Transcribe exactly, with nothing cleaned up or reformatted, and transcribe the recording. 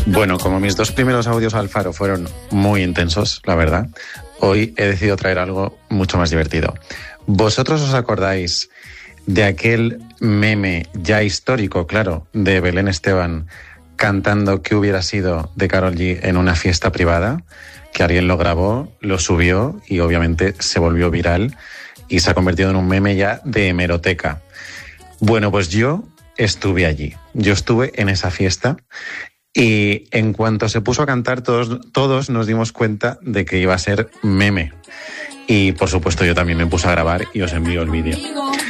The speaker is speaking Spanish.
Bueno, como mis dos primeros audios al Faro fueron muy intensos, la verdad, hoy he decidido traer algo mucho más divertido. ¿Vosotros os acordáis de aquel meme ya histórico, claro, de Belén Esteban cantando ¿Qué hubiera sido de Karol G en una fiesta privada? Que alguien lo grabó, lo subió y obviamente se volvió viral y se ha convertido en un meme ya de hemeroteca. Bueno, pues yo estuve allí, yo estuve en esa fiesta. Y en cuanto se puso a cantar, todos, todos nos dimos cuenta de que iba a ser meme. Y por supuesto yo también me puse a grabar y os envío el vídeo.